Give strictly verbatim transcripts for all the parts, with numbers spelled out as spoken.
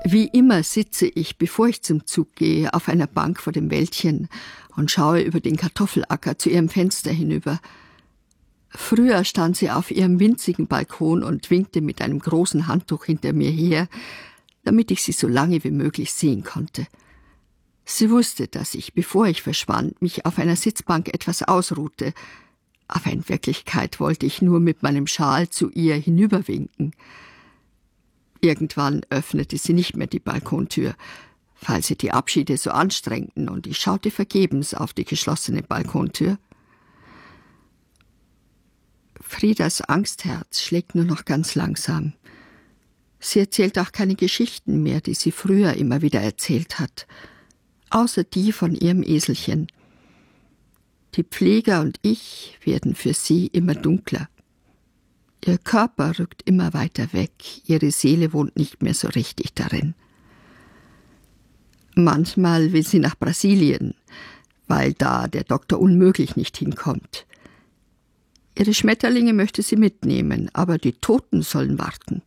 Wie immer sitze ich, bevor ich zum Zug gehe, auf einer Bank vor dem Wäldchen und schaue über den Kartoffelacker zu ihrem Fenster hinüber. Früher stand sie auf ihrem winzigen Balkon und winkte mit einem großen Handtuch hinter mir her, damit ich sie so lange wie möglich sehen konnte. Sie wusste, dass ich, bevor ich verschwand, mich auf einer Sitzbank etwas ausruhte, aber in Wirklichkeit wollte ich nur mit meinem Schal zu ihr hinüberwinken. Irgendwann öffnete sie nicht mehr die Balkontür, weil sie die Abschiede so anstrengten, und ich schaute vergebens auf die geschlossene Balkontür. Friedas Angstherz schlägt nur noch ganz langsam. Sie erzählt auch keine Geschichten mehr, die sie früher immer wieder erzählt hat, außer die von ihrem Eselchen. Die Pfleger und ich werden für sie immer dunkler. Ihr Körper rückt immer weiter weg, ihre Seele wohnt nicht mehr so richtig darin. Manchmal will sie nach Brasilien, weil da der Doktor unmöglich nicht hinkommt. Ihre Schmetterlinge möchte sie mitnehmen, aber die Toten sollen warten.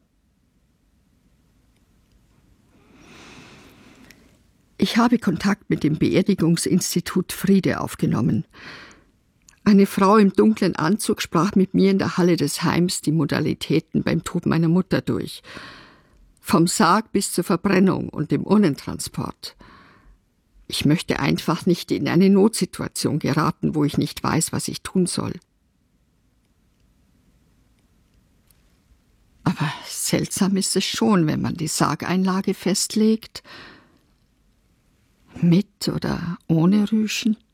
Ich habe Kontakt mit dem Beerdigungsinstitut Friede aufgenommen. Eine Frau im dunklen Anzug sprach mit mir in der Halle des Heims die Modalitäten beim Tod meiner Mutter durch. Vom Sarg bis zur Verbrennung und dem Urnentransport. Ich möchte einfach nicht in eine Notsituation geraten, wo ich nicht weiß, was ich tun soll. Aber seltsam ist es schon, wenn man die Sargeinlage festlegt. Mit oder ohne Rüschen?